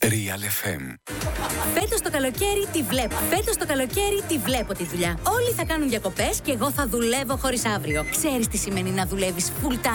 Real FM. Φέτος το καλοκαίρι τη βλέπω. Φέτος το καλοκαίρι τη βλέπω τη δουλειά. Όλοι θα κάνουν διακοπές και εγώ θα δουλεύω χωρίς αύριο. Ξέρεις τι σημαίνει να δουλεύεις full time